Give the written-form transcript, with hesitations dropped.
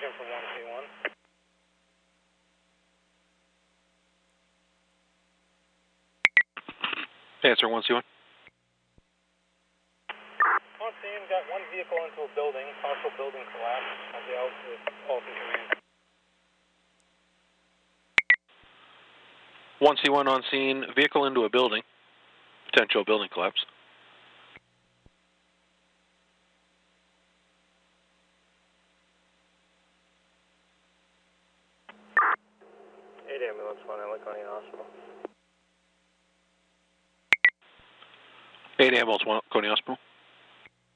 looking for 1C1. Answer 1C1. On scene, got one vehicle into a building, partial building collapse. I'll be out with Alton Command. 1C1 on scene, vehicle into a building, potential building collapse. Ambulance 1 at Laconia Hospital. 8 ambulance 1 Coney Hospital.